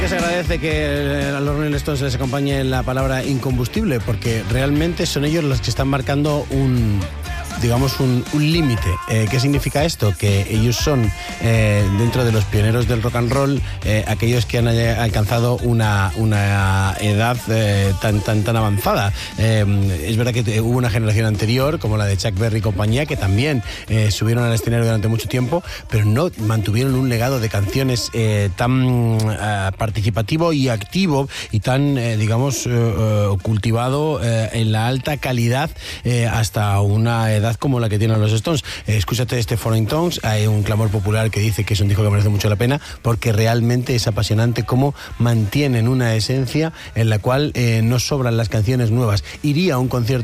Que se agradece que a los Rolling Stones les acompañe la palabra incombustible, porque realmente son ellos los que están marcando un límite. ¿Qué significa esto? Que ellos son, dentro de los pioneros del rock and roll, aquellos que han alcanzado una edad tan avanzada. Es verdad que hubo una generación anterior, como la de Chuck Berry y compañía, que también subieron al escenario durante mucho tiempo, pero no mantuvieron un legado de canciones tan participativo y activo y tan, cultivado en la alta calidad hasta una edad como la que tienen los Stones. Escúchate este Foreign Tongues. Hay un clamor popular que dice que es un disco que merece mucho la pena, porque realmente es apasionante cómo mantienen una esencia en la cual no sobran las canciones nuevas. Iría a un concierto